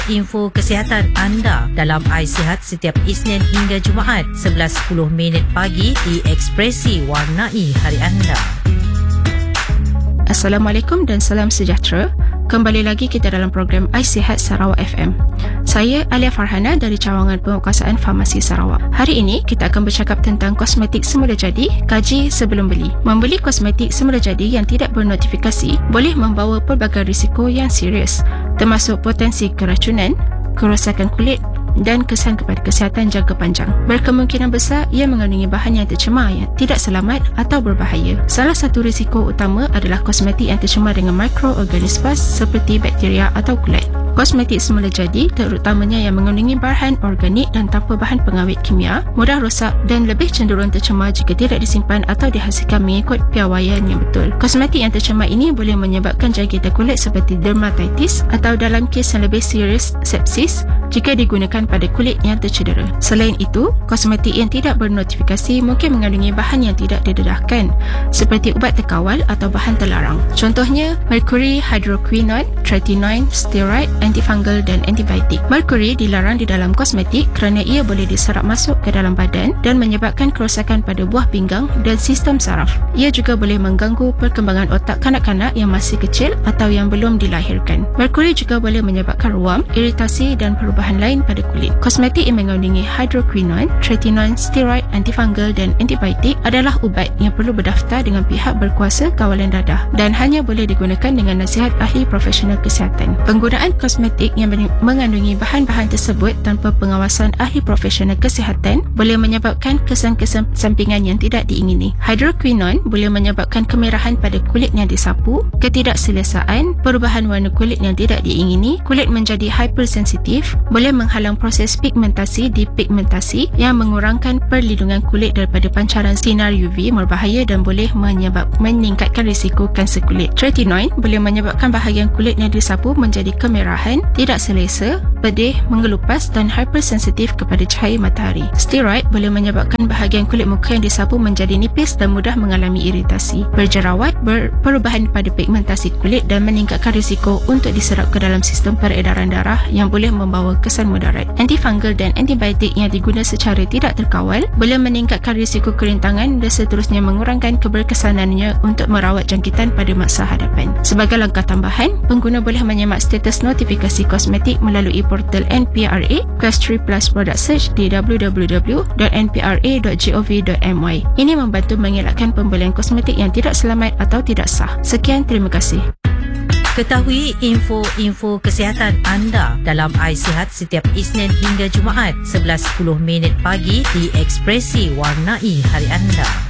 info kesihatan anda dalam iSihat setiap Isnin hingga Jumaat 11.10 pagi di Ekspresi Warnai Hari Anda. Assalamualaikum dan salam sejahtera. Kembali lagi kita dalam program iSihat Sarawak FM. Saya Alia Farhana dari Cawangan Penguasaan Farmasi Sarawak. Hari ini kita akan bercakap tentang kosmetik semula jadi, kaji sebelum beli. Membeli kosmetik semula jadi yang tidak bernotifikasi boleh membawa pelbagai risiko yang serius, termasuk potensi keracunan, kerosakan kulit dan kesan kepada kesihatan jangka panjang. Berkemungkinan besar ia mengandungi bahan yang tercemar yang tidak selamat atau berbahaya. Salah satu risiko utama adalah kosmetik yang tercemar dengan mikroorganisma seperti bakteria atau kulat. Kosmetik semula jadi, terutamanya yang mengandungi bahan organik dan tanpa bahan pengawet kimia, mudah rosak dan lebih cenderung tercemar jika tidak disimpan atau dihasilkan mengikut piawaian yang betul. Kosmetik yang tercemar ini boleh menyebabkan jangkitan kulit seperti dermatitis atau dalam kes yang lebih serius, sepsis jika digunakan pada kulit yang tercedera. Selain itu, kosmetik yang tidak bernotifikasi mungkin mengandungi bahan yang tidak didedahkan seperti ubat terkawal atau bahan terlarang. Contohnya, merkuri, hydroquinone, tretinoin, steroid, antifungal dan antibiotik. Merkuri dilarang di dalam kosmetik kerana ia boleh diserap masuk ke dalam badan dan menyebabkan kerosakan pada buah pinggang dan sistem saraf. Ia juga boleh mengganggu perkembangan otak kanak-kanak yang masih kecil atau yang belum dilahirkan. Merkuri juga boleh menyebabkan ruam, iritasi dan perubahan lain pada kulit. Kosmetik yang mengandungi hydroquinone, tretinoin, steroid, antifungal dan antibiotik adalah ubat yang perlu berdaftar dengan pihak berkuasa kawalan dadah dan hanya boleh digunakan dengan nasihat ahli profesional kesihatan. Penggunaan kosmetik yang mengandungi bahan-bahan tersebut tanpa pengawasan ahli profesional kesihatan boleh menyebabkan kesan-kesan sampingan yang tidak diingini. Hydroquinone boleh menyebabkan kemerahan pada kulit yang disapu, ketidakselesaan, perubahan warna kulit yang tidak diingini, kulit menjadi hypersensitif, boleh menghalang proses pigmentasi depigmentasi yang mengurangkan perlindungan kulit daripada pancaran sinar UV berbahaya dan boleh meningkatkan risiko kanser kulit. Tretinoin boleh menyebabkan bahagian kulit yang disapu menjadi kemerahan, tidak selesa, pedih, mengelupas dan hypersensitif kepada cahaya matahari. Steroid boleh menyebabkan bahagian kulit muka yang disapu menjadi nipis dan mudah mengalami iritasi, berjerawat, perubahan pada pigmentasi kulit dan meningkatkan risiko untuk diserap ke dalam sistem peredaran darah yang boleh membawa kesan mudarat. Antifungal dan antibiotik yang diguna secara tidak terkawal boleh meningkatkan risiko kerintangan dan seterusnya mengurangkan keberkesanannya untuk merawat jangkitan pada masa hadapan. Sebagai langkah tambahan, pengguna boleh menyemak status notifikasi kosmetik melalui portal NPRA Quest 3 Plus Product Search di www.npra.gov.my. Ini membantu mengelakkan pembelian kosmetik yang tidak selamat atau tidak sah. Sekian, terima kasih. Ketahui info-info kesihatan anda dalam iSihat setiap Isnin hingga Jumaat 11.10 pagi di Ekspresi Warnai Hari Anda.